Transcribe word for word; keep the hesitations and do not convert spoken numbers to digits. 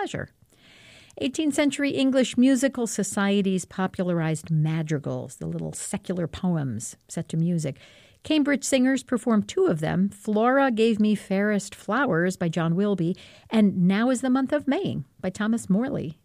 pleasure. eighteenth century English musical societies popularized madrigals, the little secular poems set to music. Cambridge singers performed two of them, Flora Gave Me Fairest Flowers by John Wilby, and Now is the Month of May by Thomas Morley.